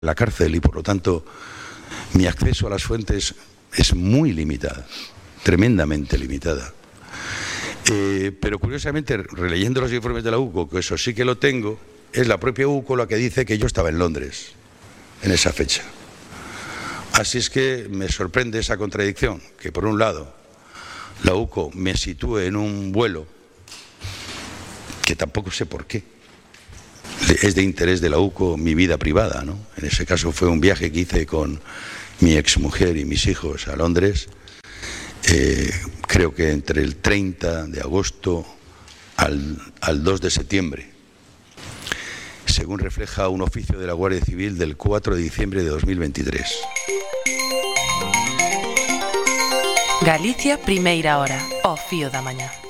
la cárcel y por lo tanto mi acceso a las fuentes es muy limitada, tremendamente limitada. Pero curiosamente, releyendo los informes de la UCO, que eso sí que lo tengo, es la propia UCO la que dice que yo estaba en Londres en esa fecha. Así es que me sorprende esa contradicción, que por un lado la UCO me sitúe en un vuelo que tampoco sé por qué. Es de interés de la UCO mi vida privada, ¿no? En ese caso fue un viaje que hice con mi exmujer y mis hijos a Londres, creo que entre el 30 de agosto al 2 de septiembre, según refleja un oficio de la Guardia Civil del 4 de diciembre de 2023. Galicia, primeira hora, ao fío da mañá.